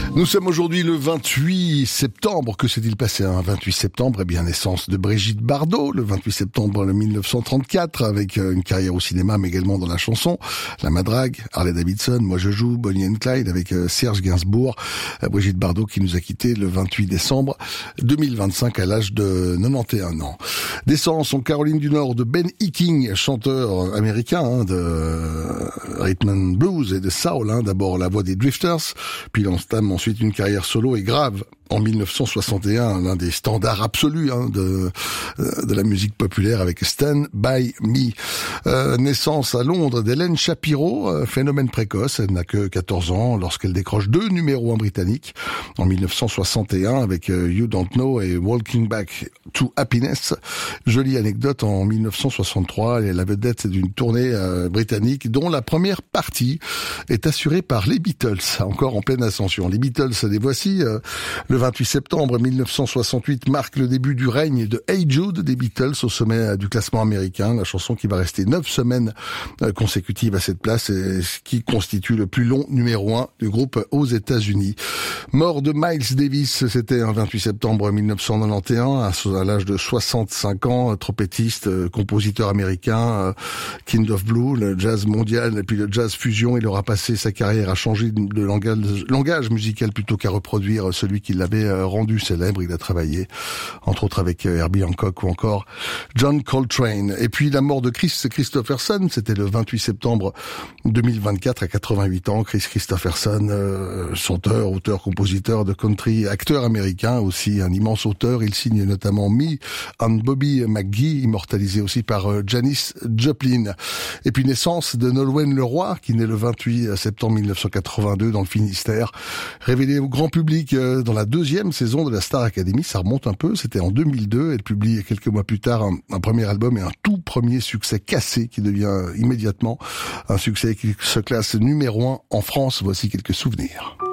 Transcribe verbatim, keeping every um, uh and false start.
Nous sommes aujourd'hui le vingt-huit septembre. Que s'est-il passé un vingt-huit septembre? Eh bien, naissance de Brigitte Bardot, le vingt-huit septembre mille neuf cent trente-quatre, avec une carrière au cinéma, mais également dans la chanson. La Madrague, Harley Davidson, Moi je joue, Bonnie and Clyde, avec Serge Gainsbourg. Brigitte Bardot qui nous a quittés le vingt-huit décembre deux mille vingt-cinq à l'âge de quatre-vingt-onze ans. Descendance en Caroline du Nord de Ben Hicking, chanteur américain hein, de rhythm and blues et de soul. Hein. D'abord la voix des Drifters, puis il entame ensuite une carrière solo et grave en mille neuf cent soixante et un, l'un des standards absolus hein, de de la musique populaire avec Stand By Me. Euh, naissance à Londres d'Hélène Shapiro, euh, phénomène précoce, elle n'a que quatorze ans lorsqu'elle décroche deux numéros un britanniques en mille neuf cent soixante et un avec euh, You Don't Know et Walking Back to Happiness. Jolie anecdote, en mille neuf cent soixante-trois, elle est la vedette d'une tournée euh, britannique dont la première partie est assurée par les Beatles, encore en pleine ascension. Les Beatles, les voici. Euh, le vingt-huit septembre mille neuf cent soixante-huit marque le début du règne de Hey Jude des Beatles au sommet du classement américain, la chanson qui va rester neuf semaines consécutives à cette place et ce qui constitue le plus long numéro un du groupe aux États-Unis. Mort de Miles Davis, c'était un vingt-huit septembre mille neuf cent quatre-vingt-onze à l'âge de soixante-cinq ans, trompettiste, compositeur américain, King of Blue, le jazz mondial et puis le jazz fusion. Il aura passé sa carrière à changer de langage, langage musical plutôt qu'à reproduire celui qui l'avait rendu célèbre. Il a travaillé entre autres avec Herbie Hancock ou encore John Coltrane. Et puis la mort de Chris Christopherson, c'était le vingt-huit septembre deux mille vingt-quatre à quatre-vingt-huit ans. Chris Christopherson, euh, chanteur, auteur, compositeur de country, acteur américain, aussi un immense auteur. Il signe notamment Me and Bobby McGee, immortalisé aussi par euh, Janis Joplin. Et puis naissance de Nolwenn Leroy, qui naît le vingt-huit septembre mille neuf cent quatre-vingt-deux dans le Finistère. Révélée au grand public euh, dans la deuxième saison de la Star Academy, ça remonte un peu, c'était en deux mille deux. Elle publie quelques mois plus tard un, un premier album et un tout premier succès, Cassé, qui devient immédiatement un succès qui se classe numéro un en France. Voici quelques souvenirs.